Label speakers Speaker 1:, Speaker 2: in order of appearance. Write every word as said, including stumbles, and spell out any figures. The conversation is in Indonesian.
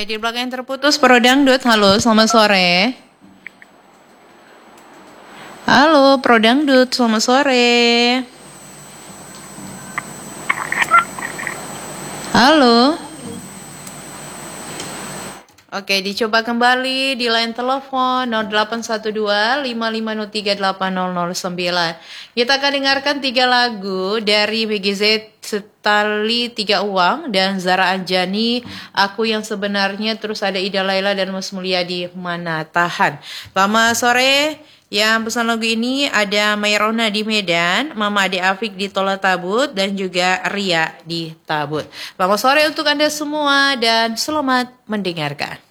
Speaker 1: Oke, di belakang yang terputus Pro Dangdut. Halo, selamat sore. Halo, Pro Dangdut, selamat sore. Halo. Oke, dicoba kembali di line telepon nol delapan satu dua lima lima nol tiga delapan nol nol sembilan. Kita akan dengarkan tiga lagu dari B G Z Setali Tiga Uang dan Zara Anjani, Aku Yang Sebenarnya, terus ada Ida Laila dan Mas Mulyadi, Mana Tahan. Selamat sore. Yang pesan lagu ini ada Mayrona di Medan, Mama Ade Afik di Tola Tabut, dan juga Ria di Tabut. Selamat sore untuk Anda semua dan selamat mendengarkan.